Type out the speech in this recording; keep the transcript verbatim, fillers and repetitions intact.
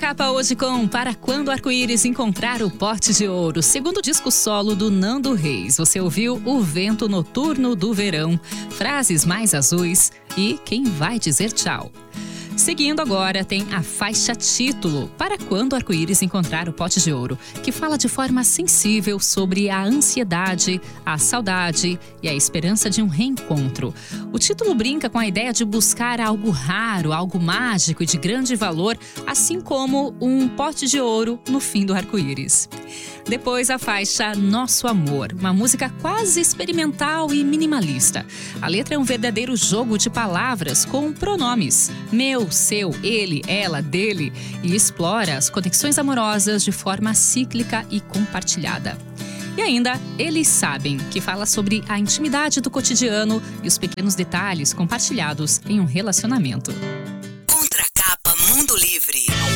Contracapa hoje com Para Quando o Arco-Íris Encontrar o Pote de Ouro, segundo disco solo do Nando Reis. Você ouviu O Vento Noturno do Verão, Frases Mais Azuis e Quem Vai Dizer Tchau. Seguindo agora tem a faixa título, Para Quando o Arco-Íris Encontrar o Pote de Ouro, que fala de forma sensível sobre a ansiedade, a saudade e a esperança de um reencontro. O título brinca com a ideia de buscar algo raro, algo mágico e de grande valor, assim como um pote de ouro no fim do arco-íris. Depois a faixa Nosso Amor, uma música quase experimental e minimalista. A letra é um verdadeiro jogo de palavras com pronomes. Meu, seu, ele, ela, dele, e explora as conexões amorosas de forma cíclica e compartilhada. E ainda, Eles Sabem, que fala sobre a intimidade do cotidiano e os pequenos detalhes compartilhados em um relacionamento. Contracapa Mundo Livre.